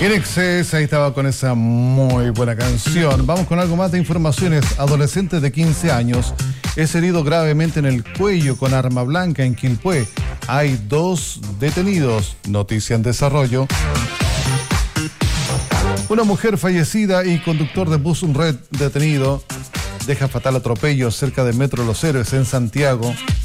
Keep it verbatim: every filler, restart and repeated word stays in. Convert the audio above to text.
In Excess, ahí estaba con esa muy buena canción. Vamos con algo más de informaciones. Adolescente de quince años es herido gravemente en el cuello con arma blanca en Quilpué. Hay dos detenidos. Noticia en desarrollo. Una mujer fallecida y conductor de bus Red detenido. Deja fatal atropello cerca de Metro Los Héroes en Santiago.